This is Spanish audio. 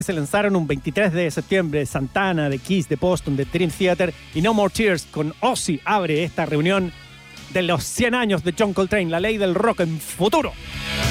Se lanzaron un 23 de septiembre. Santana, The Kiss, The Boston, The Dream Theater y No More Tears con Ozzy abre esta reunión de los 100 años de John Coltrane, la ley del rock en futuro.